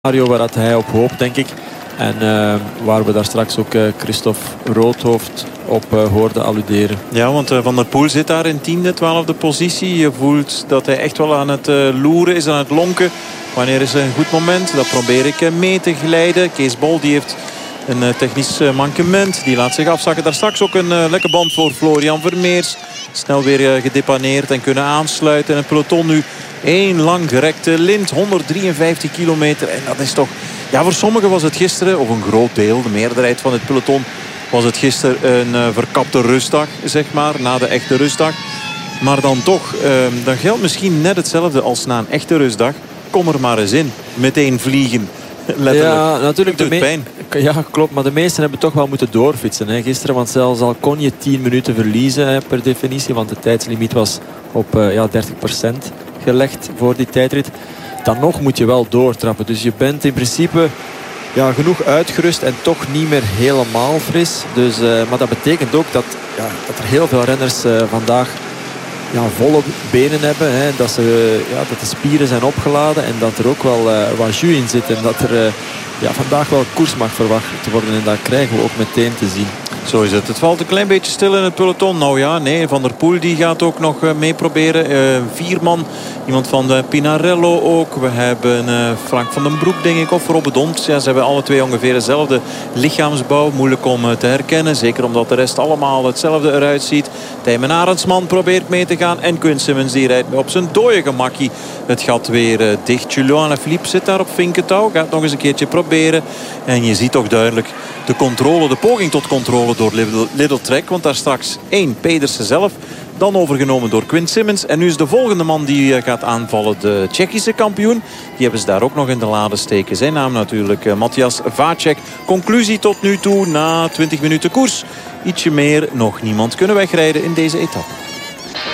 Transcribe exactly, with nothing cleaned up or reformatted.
Mario, waar dat hij op hoopt, denk ik. En uh, waar we daar straks ook uh, Christophe Roodhoofd op uh, hoorden alluderen. Ja, want uh, Van der Poel zit daar in tiende, twaalfde positie. Je voelt dat hij echt wel aan het uh, loeren is, aan het lonken. Wanneer is een goed moment? Dat probeer ik uh, mee te glijden. Kees Bol die heeft een uh, technisch uh, mankement. Die laat zich afzakken. Daar straks ook een uh, lekke band voor Florian Vermeers. Snel weer uh, gedepaneerd en kunnen aansluiten. En het peloton nu één lang gerekte lint. honderddrieënvijftig kilometer. En dat is toch... Ja, voor sommigen was het gisteren, of een groot deel, de meerderheid van het peloton, was het gisteren een uh, verkapte rustdag, zeg maar, na de echte rustdag. Maar dan toch, uh, dan geldt misschien net hetzelfde als na een echte rustdag. Kom er maar eens in. Meteen vliegen. Letterlijk. Ja, natuurlijk. Het doet pijn. Ja, klopt. Maar de meesten hebben toch wel moeten doorfietsen hè, gisteren. Want zelfs al kon je tien minuten verliezen hè, per definitie. Want de tijdslimiet was op uh, ja, dertig procent gelegd voor die tijdrit. Dan nog moet je wel doortrappen. Dus je bent in principe ja, genoeg uitgerust en toch niet meer helemaal fris. Dus, uh, maar dat betekent ook dat, ja, dat er heel veel renners uh, vandaag ja, volle benen hebben. Hè. Dat, ze, uh, ja, dat de spieren zijn opgeladen en dat er ook wel uh, wat jus in zit. En dat er uh, ja, vandaag wel koers mag verwacht worden. En dat krijgen we ook meteen te zien. Zo is het. Het valt een klein beetje stil in het peloton. Nou ja, nee, Van der Poel die gaat ook nog uh, mee proberen. Uh, vier man. Iemand van de Pinarello ook. We hebben uh, Frank van den Broek, denk ik. Of Robbe Dont. Ja, ze hebben alle twee ongeveer dezelfde lichaamsbouw. Moeilijk om uh, te herkennen. Zeker omdat de rest allemaal hetzelfde eruit ziet. Tijmen Arendsman probeert mee te gaan. En Quinn Simmons die rijdt op zijn dode gemakkie het gat weer uh, dicht. Julien Alaphilippe zit daar op vinkentouw. Gaat nog eens een keertje proberen. En je ziet toch duidelijk de controle, de poging tot controle door Lidl, Lidl Trek. Want daar straks één Pedersen zelf. Dan overgenomen door Quinn Simmons. En nu is de volgende man die gaat aanvallen de Tsjechische kampioen. Die hebben ze daar ook nog in de lade steken. Zijn naam natuurlijk uh, Matthias Vacek. Conclusie tot nu toe na twintig minuten koers. Ietsje meer, nog niemand kunnen wegrijden in deze etappe.